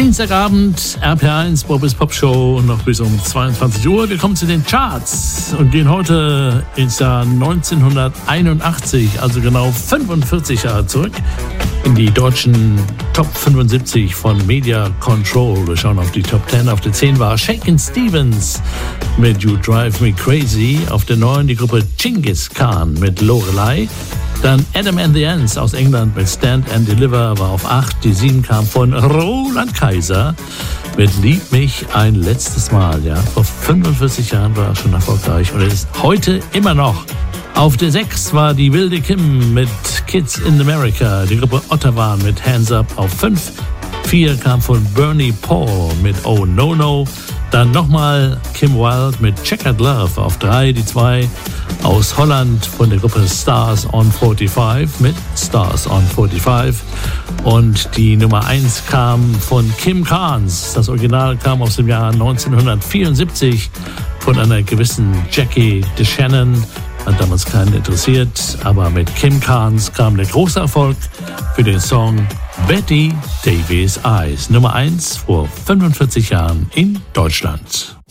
Dienstagabend, RPR1, Bobby's Pop Show, noch bis um 22 Uhr. Wir kommen zu den Charts und gehen heute ins Jahr 1981, also genau 45 Jahre zurück, in die deutschen Top 75 von Media Control. Wir schauen auf die Top 10. Auf der 10 war Shakin' Stevens mit You Drive Me Crazy. Auf der 9 die Gruppe Genghis Khan mit Lorelei. Dann Adam and the Ants aus England mit Stand and Deliver war auf 8. Die 7 kam von Roland Kaiser mit Lieb mich ein letztes Mal. Ja, vor 45 Jahren war er schon erfolgreich und er ist heute immer noch. Auf der 6 war die wilde Kim mit Kids in America. Die Gruppe Ottawa mit Hands Up auf 5. 4 kam von Bernie Paul mit Oh No No. Dann nochmal Kim Wilde mit Checkered Love auf 3. Die 2 aus Holland von der Gruppe Stars on 45 mit Stars on 45. Und die Nummer 1 kam von Kim Carnes. Das Original kam aus dem Jahr 1974 von einer gewissen Jackie DeShannon. Hat damals keinen interessiert, aber mit Kim Carnes kam der große Erfolg für den Song Betty Davis Eyes. Nummer 1 vor 45 Jahren in Deutschland.